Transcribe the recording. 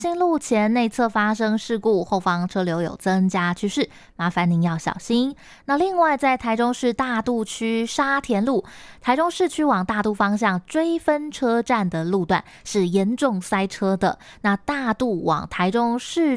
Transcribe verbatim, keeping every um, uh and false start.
进路前内侧发生事故，后方车流有增加趋势，麻烦您要小心。那另外在台中市大肚区沙田路，台中市区往大肚方向追分车站的路段是严重塞车的，那大肚往台中市